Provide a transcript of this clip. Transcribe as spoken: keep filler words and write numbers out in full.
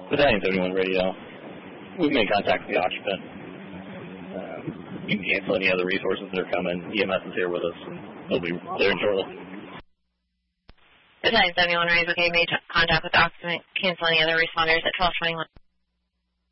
Battalion seventy-one radio. We've made contact with the occupant. Uh, you can cancel any other resources that are coming. E M S is here with us. They'll be cleared shortly. Battalion seventy-one radio, okay, made contact with the occupant. Cancel any other responders at twelve twenty-one.